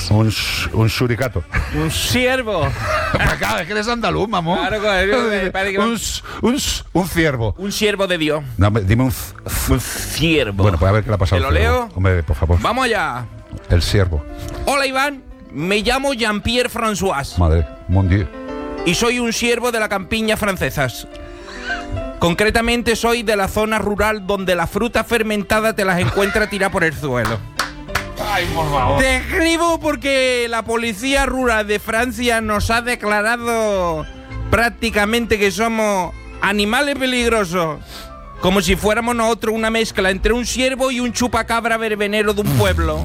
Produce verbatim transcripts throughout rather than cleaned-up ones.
Un, un suricato. Un ciervo. Acá, es que eres andaluz, mamón. Claro, claro, me parece que va- un, un, un ciervo. Un siervo de Dios. No, me- dime un... c- c- Un ciervo. Bueno, pues a ver qué le ha pasado. ¿Te al lo ciervo. leo? Hombre, por favor. Vamos allá. El ciervo. Hola, Iván. Me llamo Jean-Pierre François Madre, mon Dieu. y soy un siervo de la campiña francesas. Concretamente soy de la zona rural donde la fruta fermentada te las encuentra tiradas por el suelo. Ay, por favor. Te escribo porque la policía rural de Francia nos ha declarado prácticamente que somos animales peligrosos. Como si fuéramos nosotros una mezcla entre un ciervo y un chupacabra verbenero de un pueblo.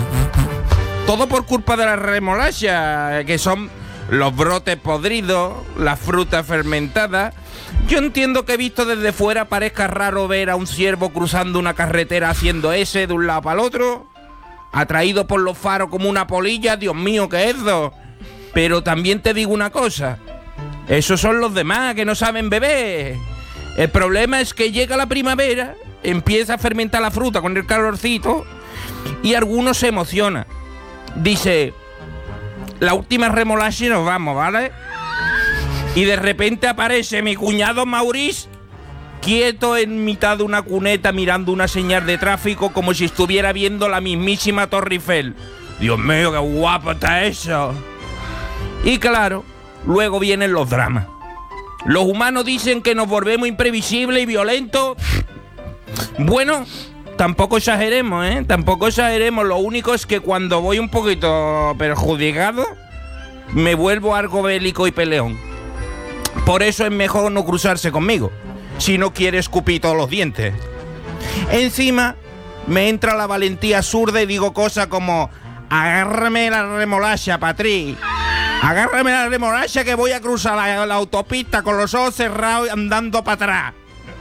Todo por culpa de la remolacha, que son los brotes podridos, la fruta fermentada. Yo entiendo que visto desde fuera parezca raro ver a un ciervo cruzando una carretera haciendo ese de un lado para el otro, atraído por los faros como una polilla. Dios mío, ¿qué es eso? Pero también te digo una cosa, esos son los demás que no saben beber. El problema es que llega la primavera, empieza a fermentar la fruta con el calorcito y algunos se emocionan. Dice, la última remolacha y nos vamos, ¿vale? Y de repente aparece mi cuñado Maurice, quieto en mitad de una cuneta mirando una señal de tráfico como si estuviera viendo la mismísima Torre Eiffel. Dios mío, qué guapo está eso. Y claro, luego vienen los dramas. Los humanos dicen que nos volvemos imprevisibles y violentos. Bueno, tampoco exageremos, ¿eh? Tampoco exageremos. Lo único es que cuando voy un poquito perjudicado, me vuelvo algo bélico y peleón. Por eso es mejor no cruzarse conmigo, si no quiere escupir todos los dientes. Encima, me entra la valentía zurda y digo cosas como: agárrame la remolacha, Patri. Agárrame la remolacha que voy a cruzar la, la autopista con los ojos cerrados y andando para atrás.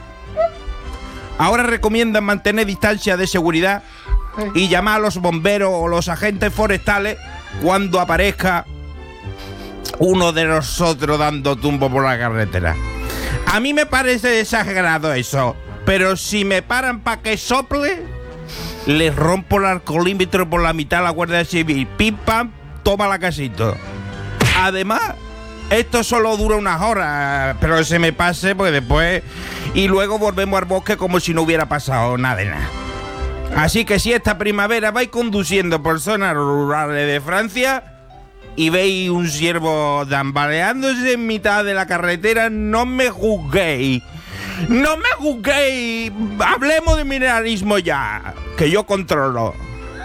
Ahora recomiendan mantener distancia de seguridad y llamar a los bomberos o los agentes forestales cuando aparezca uno de nosotros dando tumbo por la carretera. A mí me parece exagerado eso, pero si me paran para que sople, les rompo el alcoholímetro por la mitad a la Guardia Civil. Pim pam, toma la casito. Además, esto solo dura unas horas, pero que se me pase pues después, y luego volvemos al bosque como si no hubiera pasado nada de nada. Así que si esta primavera vais conduciendo por zonas rurales de Francia y veis un ciervo tambaleándose en mitad de la carretera, no me juzguéis. No me juzguéis. Hablemos de mineralismo ya, que yo controlo.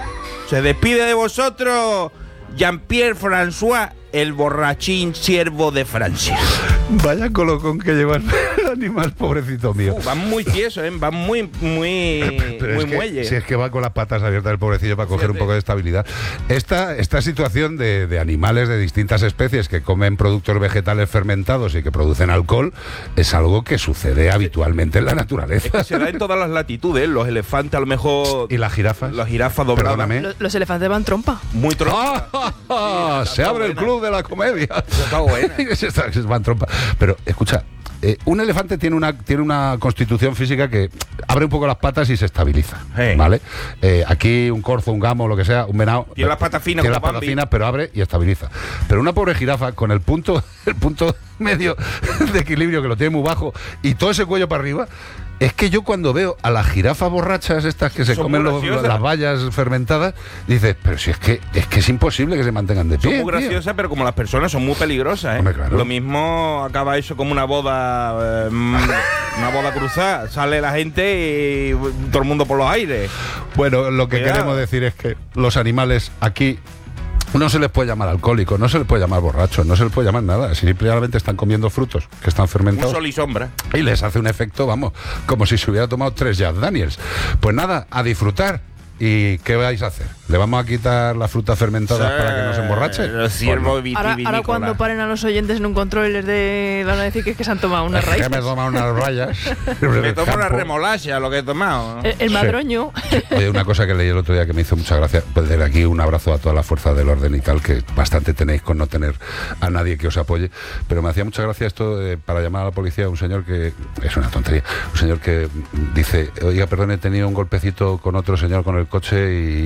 Se despide de vosotros Jean-Pierre François, el borrachín ciervo de Francia. Vaya colocón que lleva el animal, pobrecito mío. Uh, van muy tiesos, ¿eh? Van muy, muy, Pero muy es que, muelles. si es que va con las patas abiertas el pobrecillo para coger Fíjate. un poco de estabilidad. Esta, esta situación de, de animales de distintas especies que comen productos vegetales fermentados y que producen alcohol es algo que sucede habitualmente en la naturaleza. Es que se da en todas las latitudes. Los elefantes a lo mejor... ¿Y las jirafas? Las jirafas dobladas. Perdóname. Los, los elefantes van trompa. Muy tronca. ¡Ah! ¡Ah! Se abre el club de la comedia. Está buena. Se está- se van trompa. Pero escucha, eh, un elefante tiene una tiene una constitución física que abre un poco las patas y se estabiliza, Sí. ¿vale? Eh, aquí un corzo, un gamo, lo que sea, un venado Tiene las patas finas tiene como las patas Bambi. finas, pero abre y estabiliza. Pero una pobre jirafa con el punto el punto medio de equilibrio que lo tiene muy bajo y todo ese cuello para arriba. Es que yo cuando veo a las jirafas borrachas estas que se Son comen muy los- graciosas. las bayas fermentadas, dices, pero si es que es que es imposible que se mantengan de Son pie. muy tío. graciosas, pero como las personas son muy peligrosas, ¿eh? Hombre, claro. Lo mismo acaba eso como una boda, eh, mm, una boda cruzada. Sale la gente y todo el mundo por los aires. Bueno, lo que Cuidado. queremos decir es que los animales aquí no se les puede llamar alcohólicos, no se les puede llamar borrachos, no se les puede llamar nada. Simplemente están comiendo frutos que están Un fermentados sol y sombra. y les hace un efecto, vamos, como si se hubiera tomado tres Jack Daniels. Pues nada, a disfrutar. ¿Y qué vais a hacer? ¿Le vamos a quitar las frutas fermentadas para que no se emborrache? Los ciervos Ahora, ahora cuando paren a los oyentes en un control y les de, van a decir que es que se han tomado unas Es que raíces. me he tomado unas rayas. Me tomo una remolacha, lo que he tomado. El, el Sí. madroño. Oye, una cosa que leí el otro día que me hizo mucha gracia, pues desde aquí un abrazo a todas las fuerzas del orden y tal, que bastante tenéis con no tener a nadie que os apoye, pero me hacía mucha gracia esto de, para llamar a la policía, un señor que, es una tontería, un señor que dice, oiga, perdón, he tenido un golpecito con otro señor con el coche y es que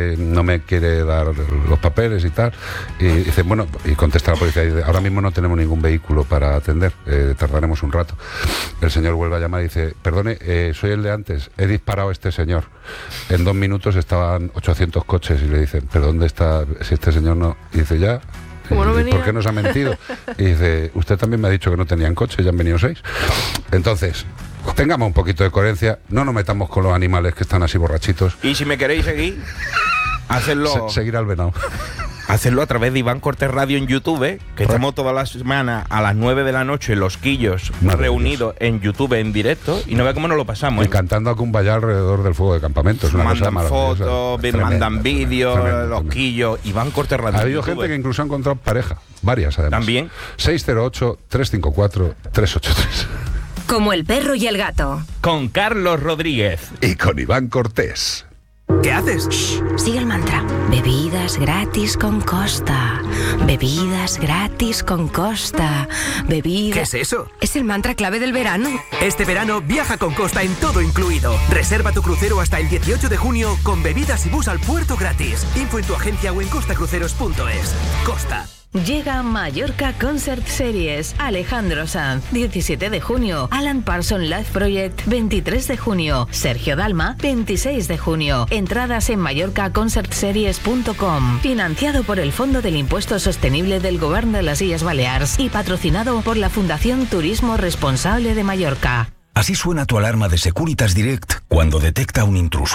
que no me quiere dar los papeles y tal. Y dice, bueno, y contesta la policía, y dice, ahora mismo no tenemos ningún vehículo para atender, eh, tardaremos un rato. El señor vuelve a llamar y dice, perdone, eh, soy el de antes, he disparado a este señor. En dos minutos estaban ochocientos coches y le dicen, pero ¿dónde está? Si este señor no... Y dice, ya... ¿Cómo no venía? ¿Por qué nos ha mentido? Y dice, usted también me ha dicho que no tenían coche, ya han venido seis. Entonces, tengamos un poquito de coherencia, no nos metamos con los animales que están así borrachitos. Y si me queréis seguir, hacedlo, Se, seguir al venado. hacedlo a través de Iván Cortés Radio en YouTube, ¿eh? Que estamos todas las semanas a las nueve de la noche, los quillos reunidos en YouTube en directo, y no ve cómo nos lo pasamos. Y ¿eh? cantando a Kumbaya alrededor del fuego de campamento. Es una cosa Mandan maravillosa. fotos, Tremendo, mandan vídeos, tremendo, los tremendo. quillos. Iván Cortés Radio. Ha en habido YouTube. gente que incluso ha encontrado pareja, varias además. También. seis cero ocho, tres cinco cuatro, tres ocho tres. Como el perro y el gato. Con Carlos Rodríguez. Y con Iván Cortés. ¿Qué haces? Shh, sigue el mantra. Bebidas gratis con Costa. Bebidas gratis con Costa. Bebidas... ¿Qué es eso? Es el mantra clave del verano. Este verano viaja con Costa en todo incluido. Reserva tu crucero hasta el dieciocho de junio con bebidas y bus al puerto gratis. Info en tu agencia o en costacruceros punto es. Costa. Llega Mallorca Concert Series. Alejandro Sanz, diecisiete de junio. Alan Parsons Live Project, veintitrés de junio. Sergio Dalma, veintiséis de junio. Entradas en mallorca concert series punto com. Financiado por el Fondo del Impuesto Sostenible del Govern de las Illes Balears y patrocinado por la Fundación Turismo Responsable de Mallorca. Así suena tu alarma de Securitas Direct cuando detecta un intruso.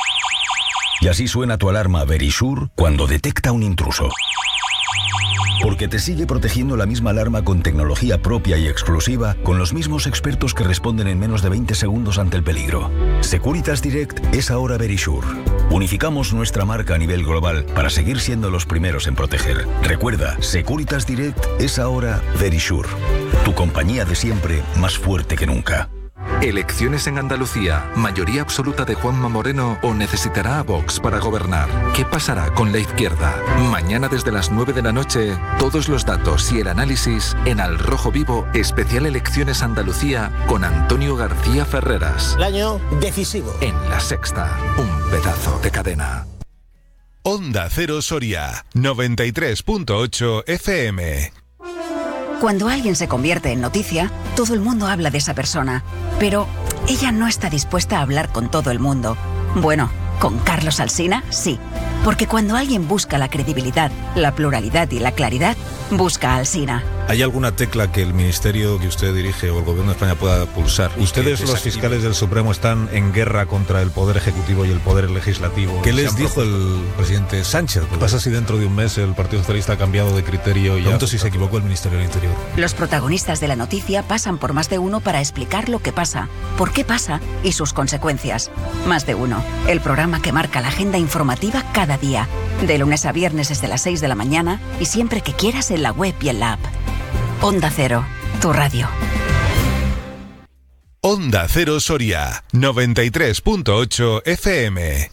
Y así suena tu alarma Verisure cuando detecta un intruso. Porque te sigue protegiendo la misma alarma con tecnología propia y exclusiva, con los mismos expertos que responden en menos de veinte segundos ante el peligro. Securitas Direct es ahora Verisure. Unificamos nuestra marca a nivel global para seguir siendo los primeros en proteger. Recuerda, Securitas Direct es ahora Verisure. Tu compañía de siempre, más fuerte que nunca. Elecciones en Andalucía, mayoría absoluta de Juanma Moreno o necesitará a Vox para gobernar. ¿Qué pasará con la izquierda? Mañana desde las nueve de la noche, todos los datos y el análisis en Al Rojo Vivo, especial Elecciones Andalucía con Antonio García Ferreras. El año decisivo. En La Sexta, un pedazo de cadena. Onda Cero Soria, noventa y tres punto ocho F M. Cuando alguien se convierte en noticia, todo el mundo habla de esa persona. Pero ella no está dispuesta a hablar con todo el mundo. Bueno, con Carlos Alsina, sí. Porque cuando alguien busca la credibilidad, la pluralidad y la claridad, busca a Alsina. ¿Hay alguna tecla que el ministerio que usted dirige o el gobierno de España pueda pulsar? Ustedes, los fiscales del Supremo, están en guerra contra el Poder Ejecutivo y el Poder Legislativo. ¿Qué les dijo el presidente Sánchez? ¿Qué pasa si dentro de un mes el Partido Socialista ha cambiado de criterio y ya? Si se equivocó el Ministerio del Interior. Los protagonistas de la noticia pasan por Más de Uno para explicar lo que pasa, por qué pasa y sus consecuencias. Más de Uno, el programa que marca la agenda informativa cada día. De lunes a viernes desde las seis de la mañana y siempre que quieras en la web y en la app. Onda Cero, tu radio. Onda Cero Soria, noventa y tres punto ocho F M.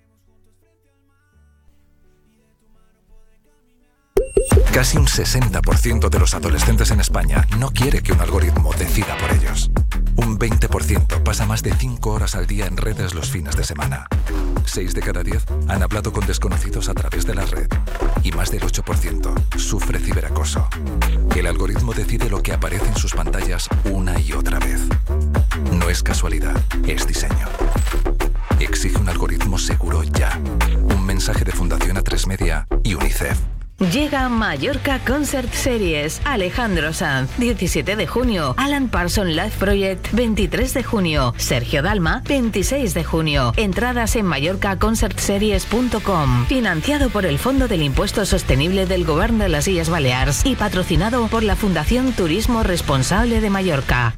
Casi un sesenta por ciento de los adolescentes en España no quiere que un algoritmo decida por ellos. Un veinte por ciento pasa más de cinco horas al día en redes los fines de semana. seis de cada diez han hablado con desconocidos a través de la red. Y más del ocho por ciento sufre ciberacoso. El algoritmo decide lo que aparece en sus pantallas una y otra vez. No es casualidad, es diseño. Exige un algoritmo seguro ya. Un mensaje de Fundación A tres Media y UNICEF. Llega Mallorca Concert Series. Alejandro Sanz, diecisiete de junio. Alan Parsons Live Project, veintitrés de junio. Sergio Dalma, veintiséis de junio. Entradas en mallorca concert series punto com. Financiado por el Fondo del Impuesto Sostenible del Govern de las Illes Balears y patrocinado por la Fundación Turismo Responsable de Mallorca.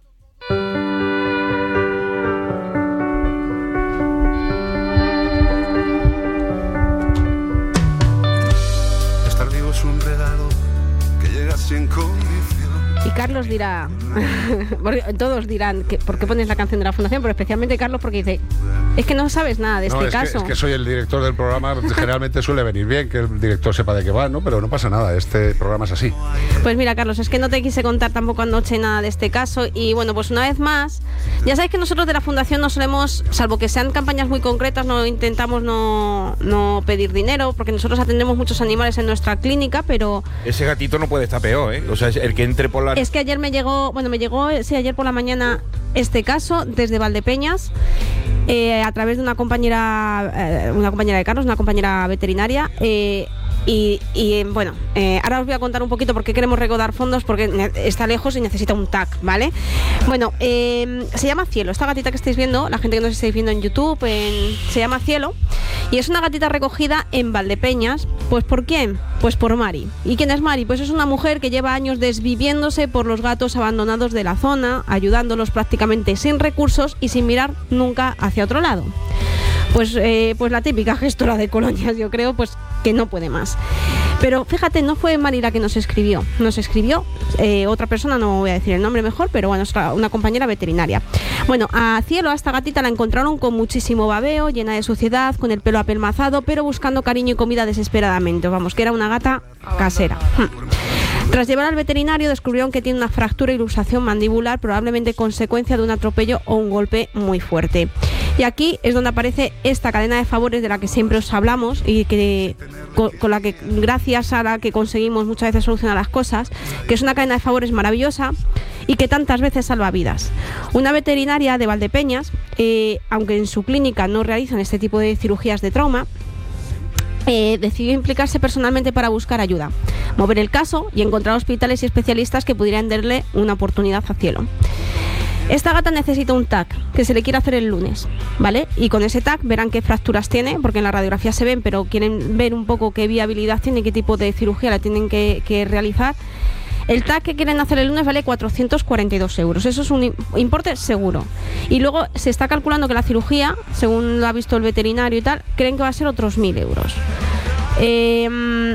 Y Carlos dirá, todos dirán, que, ¿por qué pones la canción de la Fundación? Pero especialmente Carlos porque dice, Es que no sabes nada de no, este es caso. Que, es que soy el director del programa, generalmente suele venir bien que el director sepa de qué va, ¿no? Pero no pasa nada, este programa es así. Pues mira, Carlos, es que no te quise contar tampoco anoche nada de este caso y bueno, pues una vez más, ya sabéis que nosotros de la Fundación no solemos, salvo que sean campañas muy concretas, no intentamos no, no pedir dinero, porque nosotros atendemos muchos animales en nuestra clínica, pero... Ese gatito no puede estar peor, ¿eh? O sea, el que entre por la... Es que ayer me llegó, bueno, me llegó, sí, ayer por la mañana este caso desde Valdepeñas, eh, a través de una compañera, eh, una compañera de Carlos, una compañera veterinaria, eh, Y, y bueno, eh, ahora os voy a contar un poquito por qué queremos recaudar fondos, porque está lejos y necesita un tag, ¿vale? Bueno, eh, se llama Cielo. Esta gatita que estáis viendo, la gente que nos estáis viendo en YouTube, en, se llama Cielo. Y es una gatita recogida en Valdepeñas. ¿Pues por quién? Pues por Mari. ¿Y quién es Mari? Pues es una mujer que lleva años desviviéndose por los gatos abandonados de la zona, ayudándolos prácticamente sin recursos y sin mirar nunca hacia otro lado. Pues, eh, pues la típica gestora de colonias, yo creo, pues que no puede más. Pero fíjate, no fue Mari la que nos escribió. Nos escribió eh, otra persona, no voy a decir el nombre mejor, pero bueno, es una compañera veterinaria. Bueno, a Cielo, a esta gatita, la encontraron con muchísimo babeo, llena de suciedad, con el pelo apelmazado, pero buscando cariño y comida desesperadamente. Vamos, que era una gata casera. Hmm. Tras llevar al veterinario, descubrieron que tiene una fractura y luxación mandibular, probablemente consecuencia de un atropello o un golpe muy fuerte. Y aquí es donde aparece esta cadena de favores de la que siempre os hablamos y que con, con la que, gracias a la que conseguimos muchas veces solucionar las cosas, que es una cadena de favores maravillosa y que tantas veces salva vidas. Una veterinaria de Valdepeñas, eh, aunque en su clínica no realizan este tipo de cirugías de trauma, Eh, decidió implicarse personalmente para buscar ayuda, mover el caso y encontrar hospitales y especialistas que pudieran darle una oportunidad a Cielo. Esta gata necesita un tag que se le quiere hacer el lunes, ¿vale? Y con ese tag verán qué fracturas tiene, porque en la radiografía se ven, pero quieren ver un poco qué viabilidad tiene, qué tipo de cirugía la tienen que, que realizar. El tag que quieren hacer el lunes vale cuatrocientos cuarenta y dos euros. Eso es un importe seguro. Y luego se está calculando que la cirugía, según lo ha visto el veterinario y tal, creen que va a ser otros mil euros. Eh,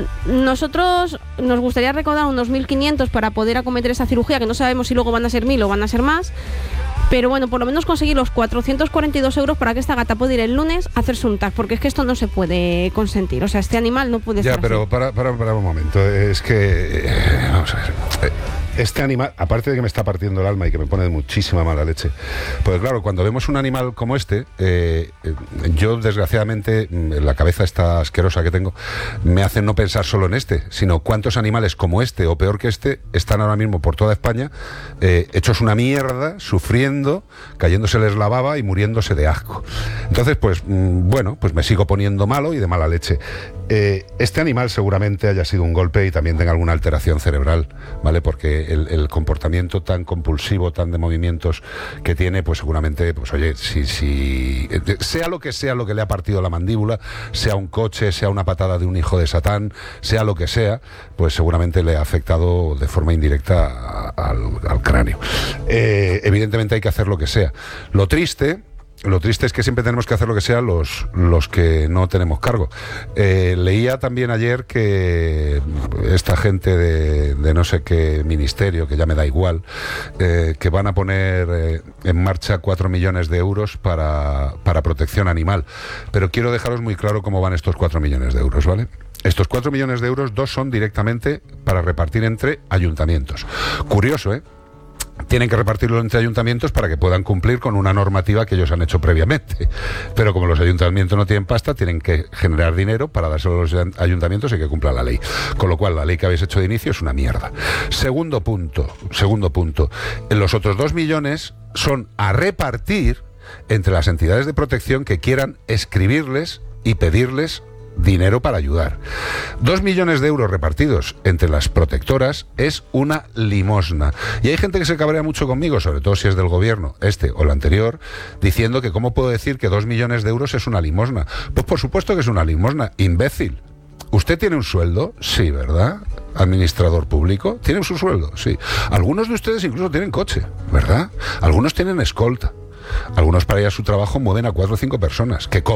nosotros nos gustaría recaudar unos mil quinientos para poder acometer esa cirugía, que no sabemos si luego van a ser mil o van a ser más. Pero bueno, por lo menos conseguir los cuatrocientos cuarenta y dos euros para que esta gata pueda ir el lunes a hacerse un tag, porque es que esto no se puede consentir. O sea, este animal no puede ya, estar pero así. para, para, para un momento. Es que, eh, vamos a ver. Eh, este animal, aparte de que me está partiendo el alma y que me pone de muchísima mala leche, pues claro, cuando vemos un animal como este, eh, eh, yo desgraciadamente, la cabeza esta asquerosa que tengo, me hace no pensar solo en este, sino cuántos animales como este o peor que este están ahora mismo por toda España, eh, hechos una mierda, sufriendo, cayéndoseles la baba y muriéndose de asco. Entonces, pues mmm, bueno, pues me sigo poniendo malo y de mala leche. Eh, este animal seguramente haya sido un golpe y también tenga alguna alteración cerebral, ¿vale? Porque el, el comportamiento tan compulsivo, tan de movimientos que tiene, pues seguramente, pues oye, si, si sea lo que sea lo que le ha partido la mandíbula, sea un coche, sea una patada de un hijo de Satán, sea lo que sea, pues seguramente le ha afectado de forma indirecta a, a, al, al cráneo. Eh, evidentemente hay que hacer lo que sea. Lo triste... Lo triste es que siempre tenemos que hacer lo que sea los, los que no tenemos cargo. Eh, leía también ayer que esta gente de, de no sé qué ministerio, que ya me da igual, eh, que van a poner eh, en marcha cuatro millones de euros para, para protección animal. Pero quiero dejaros muy claro cómo van estos cuatro millones de euros, ¿vale? Estos cuatro millones de euros, dos son directamente para repartir entre ayuntamientos. Curioso, ¿eh? Tienen que repartirlo entre ayuntamientos para que puedan cumplir con una normativa que ellos han hecho previamente. Pero como los ayuntamientos no tienen pasta, tienen que generar dinero para dárselo a los ayuntamientos y que cumpla la ley. Con lo cual, la ley que habéis hecho de inicio es una mierda. Segundo punto, segundo punto. Los otros dos millones son a repartir entre las entidades de protección que quieran escribirles y pedirles dinero para ayudar. Dos millones de euros repartidos entre las protectoras es una limosna. Y hay gente que se cabrea mucho conmigo, sobre todo si es del gobierno, este o el anterior, diciendo que cómo puedo decir que dos millones de euros es una limosna. Pues por supuesto que es una limosna, imbécil. ¿Usted tiene un sueldo? Sí, ¿verdad? Administrador público. ¿Tiene su sueldo? Sí. Algunos de ustedes incluso tienen coche, ¿verdad? Algunos tienen escolta. Algunos para ir a su trabajo mueven a cuatro o cinco personas que cobran.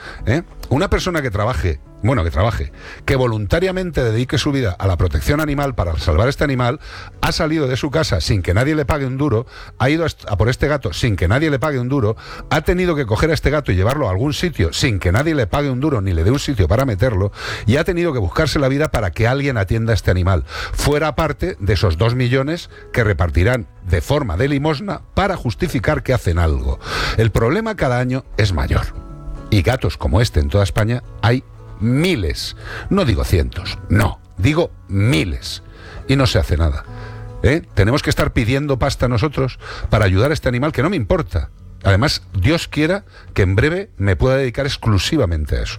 ¿eh? Una persona que trabaje, bueno, que trabaje, que voluntariamente dedique su vida a la protección animal para salvar este animal, ha salido de su casa sin que nadie le pague un duro, ha ido a por este gato sin que nadie le pague un duro, ha tenido que coger a este gato y llevarlo a algún sitio sin que nadie le pague un duro ni le dé un sitio para meterlo, y ha tenido que buscarse la vida para que alguien atienda a este animal, fuera parte de esos dos millones que repartirán de forma de limosna para justificar que hacen algo. El problema cada año es mayor. Y gatos como este en toda España hay miles. No digo cientos, no, digo miles. Y no se hace nada. ¿Eh? Tenemos que estar pidiendo pasta nosotros para ayudar a este animal, que no me importa. Además, Dios quiera que en breve me pueda dedicar exclusivamente a eso.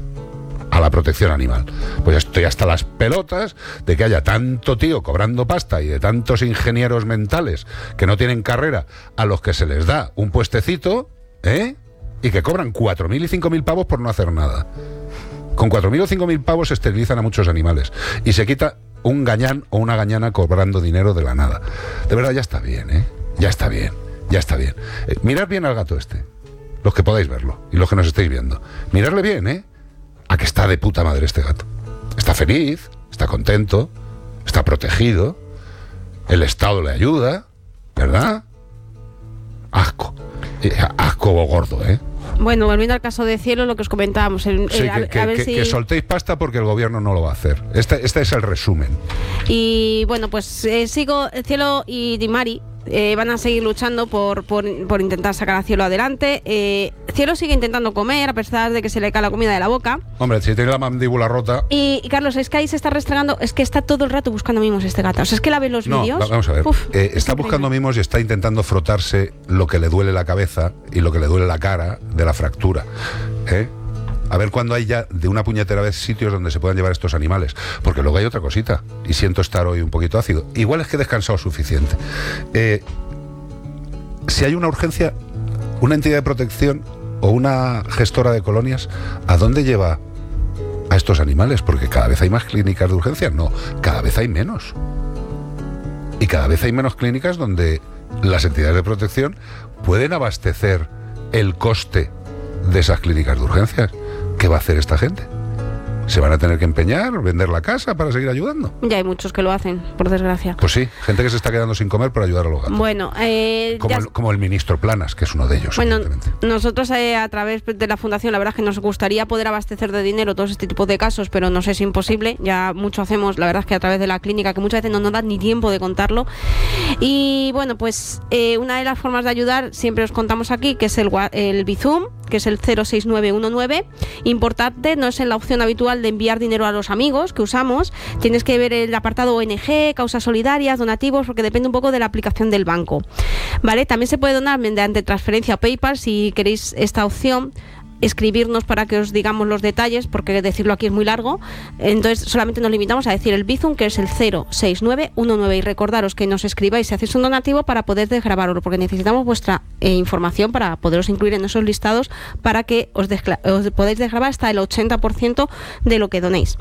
A la protección animal. Pues estoy hasta las pelotas de que haya tanto tío cobrando pasta y de tantos ingenieros mentales que no tienen carrera, a los que se les da un puestecito, ¿eh? Y que cobran cuatro mil y cinco mil pavos por no hacer nada. Con cuatro mil o cinco mil pavos se esterilizan a muchos animales y se quita un gañán o una gañana cobrando dinero de la nada. De verdad, ya está bien, ¿eh? Ya está bien, ya está bien. Eh, mirad bien al gato este, los que podáis verlo y los que nos estáis viendo. Miradle bien, ¿eh? A que está de puta madre este gato. Está feliz, está contento, está protegido, el Estado le ayuda, ¿verdad? Asco. Eh, asco gordo, ¿eh? Bueno, volviendo al caso de Cielo, lo que os comentábamos. El, sí, el, a, que, que, a ver que, si... que soltéis pasta porque el gobierno no lo va a hacer. Este, este es el resumen. Y bueno, pues eh, sigo, Cielo y Dimari eh, van a seguir luchando por, por, por intentar sacar a Cielo adelante. Eh, Cielo sigue intentando comer, a pesar de que se le cae la comida de la boca. Hombre, si tiene la mandíbula rota... Y, y Carlos, es que ahí se está restregando, es que está todo el rato buscando mimos este gato. O sea, es que la ve los no, vídeos... vamos a ver, Uf, eh, está buscando mimos y está intentando frotarse lo que le duele la cabeza y lo que le duele la cara de la fractura, ¿eh? A ver cuándo hay ya de una puñetera vez sitios donde se puedan llevar estos animales. Porque luego hay otra cosita. Y siento estar hoy un poquito ácido. Igual es que he descansado suficiente. Eh, si hay una urgencia, una entidad de protección o una gestora de colonias, ¿a dónde lleva a estos animales? Porque cada vez hay más clínicas de urgencia. No, cada vez hay menos. Y cada vez hay menos clínicas donde las entidades de protección pueden abastecer el coste de esas clínicas de urgencias. ¿Qué va a hacer esta gente? ¿Se van a tener que empeñar, vender la casa para seguir ayudando? Ya hay muchos que lo hacen, por desgracia. Pues sí, gente que se está quedando sin comer para ayudar a los gatos. Bueno, eh, como, ya... el, como el ministro Planas, que es uno de ellos. Bueno, nosotros eh, a través de la Fundación, la verdad es que nos gustaría poder abastecer de dinero todos este tipo de casos, pero nos es imposible. Ya mucho hacemos, la verdad es que a través de la clínica, que muchas veces no nos da ni tiempo de contarlo. Y bueno, pues eh, una de las formas de ayudar, siempre os contamos aquí, que es el, el Bizum, que es el cero seis nueve uno nueve. Importante, no es en la opción habitual de enviar dinero a los amigos que usamos. Tienes que ver el apartado O N G, causas solidarias, donativos, porque depende un poco de la aplicación del banco. Vale, también se puede donar mediante transferencia o PayPal si queréis esta opción. Escribirnos para que os digamos los detalles, porque decirlo aquí es muy largo. Entonces solamente nos limitamos a decir el Bizum, que es el cero seis nueve uno nueve, y recordaros que nos escribáis si hacéis un donativo para poder desgravarlo, porque necesitamos vuestra eh, información para poderos incluir en esos listados, para que os, os podáis desgravar hasta el ochenta por ciento de lo que donéis.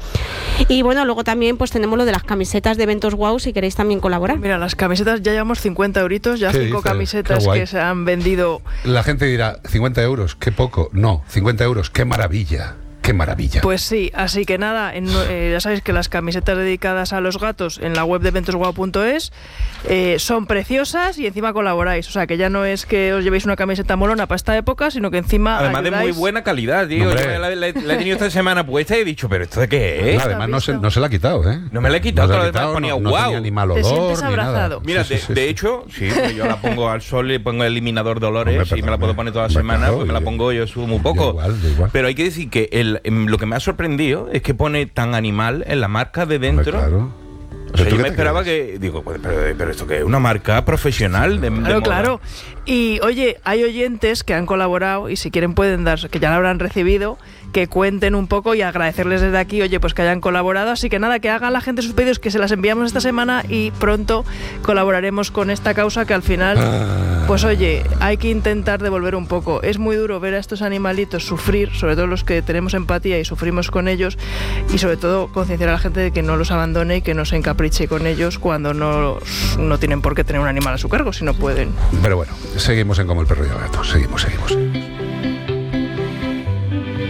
Y bueno, luego también pues tenemos lo de las camisetas de Eventos Wow, si queréis también colaborar. Mira, las camisetas ya llevamos cincuenta euritos, ya cinco dices? camisetas que se han vendido. La gente dirá, cincuenta euros, qué poco. No, cincuenta euros, qué maravilla. Qué maravilla. Pues sí, así que nada, en, eh, ya sabéis que las camisetas dedicadas a los gatos en la web de eventos guau punto es eh, son preciosas y encima colaboráis. O sea, que ya no es que os llevéis una camiseta molona para esta época, sino que encima además ayudáis. De muy buena calidad, tío. No, Yo la, la, la he tenido esta semana puesta y he dicho, ¿pero esto de qué es? No, además no se, no se la ha quitado, ¿eh? No me la he quitado, no todo lo demás ponía no, no guau. tenía ni mal olor, te sientes ni abrazado. nada. Mira, sí, de, sí, sí, de sí. hecho, sí, yo la pongo al sol y pongo el eliminador de olores. Hombre, y me la puedo poner toda la hombre, semana, claro, pues me la yo- pongo yo, subo muy poco. yo igual, yo igual. Pero hay que decir que el, em, lo que me ha sorprendido es que pone tan animal en la marca de dentro. Hombre, claro. O sea, ¿Pero tú yo qué me te esperaba crees? que... Digo, pues, pero, pero esto que es una marca profesional de, de Claro, moda. claro. Y oye, hay oyentes que han colaborado y si quieren pueden dar, que ya lo habrán recibido, que cuenten un poco y agradecerles desde aquí, oye, pues que hayan colaborado. Así que nada, que hagan la gente sus pedidos, que se las enviamos esta semana y pronto colaboraremos con esta causa que al final, pues oye, hay que intentar devolver un poco. Es muy duro ver a estos animalitos sufrir, sobre todo los que tenemos empatía y sufrimos con ellos, y sobre todo concienciar a la gente de que no los abandone y que no se encapriche con ellos cuando no, no tienen por qué tener un animal a su cargo, si no pueden. Pero bueno, seguimos en Como el perro y el gato. Seguimos, seguimos.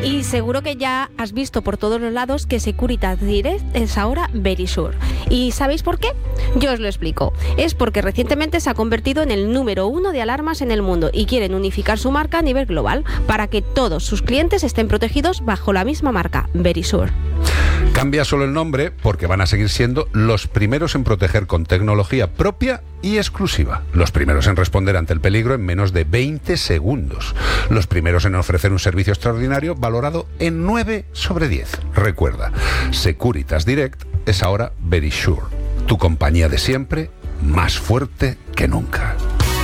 Y seguro que ya has visto por todos los lados que Securitas Direct es ahora Verisure. ¿Y sabéis por qué? Yo os lo explico. Es porque recientemente se ha convertido en el número uno de alarmas en el mundo y quieren unificar su marca a nivel global para que todos sus clientes estén protegidos bajo la misma marca, Verisure. Cambia solo el nombre porque van a seguir siendo los primeros en proteger con tecnología propia y exclusiva. Los primeros en responder ante el peligro en menos de veinte segundos. Los primeros en ofrecer un servicio extraordinario valorado en nueve sobre diez. Recuerda, Securitas Direct es ahora Verisure, tu compañía de siempre, más fuerte que nunca.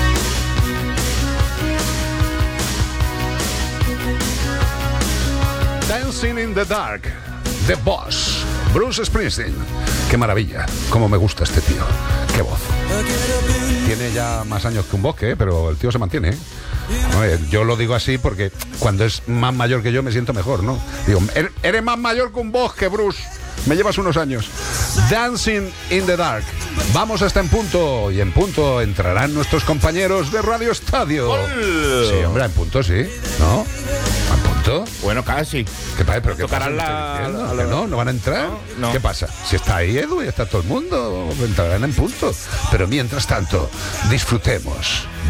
Dancing in the Dark, The Boss, Bruce Springsteen. Qué maravilla, cómo me gusta este tío, qué voz. Tiene ya más años que un bosque, ¿eh? Pero el tío se mantiene, ¿eh? No, eh, yo lo digo así porque cuando es más mayor que yo me siento mejor, ¿no? Digo, "Er- eres más mayor que un bosque, Bruce. Me llevas unos años". Dancing in the Dark. Vamos hasta En Punto. Y en punto entrarán nuestros compañeros de Radio Estadio. ¡Ol! Sí, hombre, en punto sí, ¿no? ¿En punto? Bueno, casi. ¿Qué pasa? ¿Pero qué Tocarán pasa? la- ¿Me estás diciendo? la- ¿Que no? ¿No van a entrar? No, no. ¿Qué pasa? Si está ahí Edu y está todo el mundo, entrarán en punto. Pero mientras tanto, disfrutemos